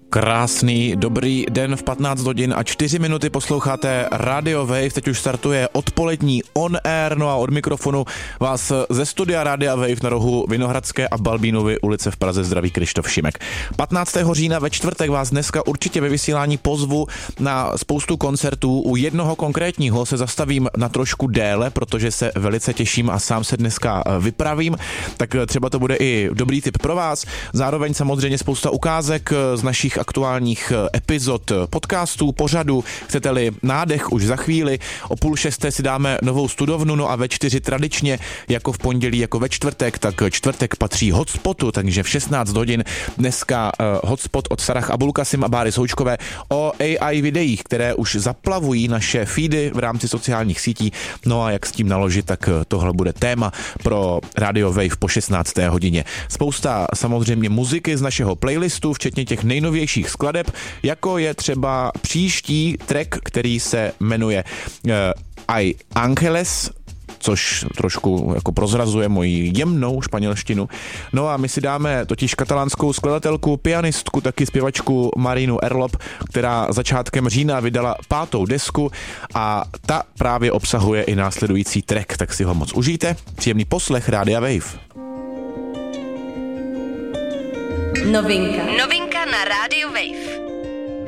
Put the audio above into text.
Krásný, dobrý den v 15 hodin a 4 minuty posloucháte Radio Wave, teď už startuje odpolední On Air, no a od mikrofonu vás ze studia Radia Wave na rohu Vinohradské a Balbínovy ulice v Praze zdraví Krištof Šimek. 15. října ve čtvrtek vás dneska určitě ve vysílání pozvu na spoustu koncertů. U jednoho konkrétního se zastavím na trošku déle, protože se velice těším a sám se dneska vypravím, tak třeba to bude i dobrý tip pro vás. Zároveň samozřejmě spousta ukázek z našich aktuálních epizod podcastů, pořadu. Chcete-li nádech už za chvíli, o 5:30 si dáme novou studovnu, no a ve 4 tradičně, jako v pondělí, jako ve čtvrtek, tak čtvrtek patří Hotspotu, takže v 16 hodin dneska Hotspot od Sarah Abulkasim a Báry Součkové o AI videích, které už zaplavují naše feedy v rámci sociálních sítí. No a jak s tím naložit, tak tohle bude téma pro Radio Wave po 16. hodině. Spousta samozřejmě muziky z našeho playlistu, včetně těch nejnovějších skladeb, jako je třeba příští track, který se jmenuje I Angeles, což trošku jako prozrazuje moji jemnou španělštinu. No a my si dáme totiž katalánskou skladatelku, pianistku, taky zpěvačku Marinu Erlop, která začátkem října vydala 5. desku a ta právě obsahuje i následující track, tak si ho moc užijte. Příjemný poslech Rádia Wave. Novinka na Rádiu Wave.